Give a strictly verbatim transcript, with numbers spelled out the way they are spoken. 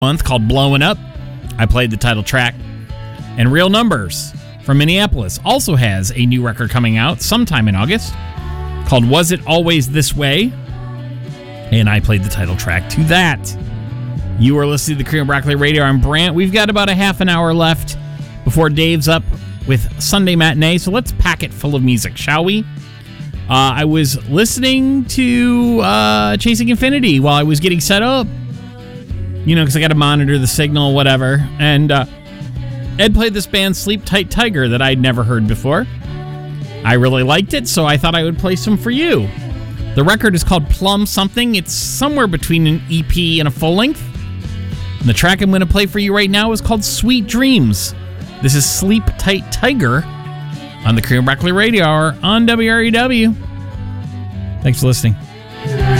month called Blowing Up. I played the title track. And Real Numbers from Minneapolis also has a new record coming out sometime in August called Was It Always This Way? And I played the title track to that. You are listening to the Cream and Broccoli Radio. I'm Brant. We've got about a half an hour left before Dave's up with Sunday Matinee, so let's pack it full of music, shall we? Uh, I was listening to uh, Chasing Infinity while I was getting set up. You know, because I got to monitor the signal, whatever. And uh, Ed played this band, Sleep Tight Tiger, that I'd never heard before. I really liked it, so I thought I would play some for you. The record is called Plum Something. It's somewhere between an E P and a full length. And the track I'm going to play for you right now is called Sweet Dreams. This is Sleep Tight Tiger on the Cream and Broccoli Radio Hour on W R E W. Thanks for listening.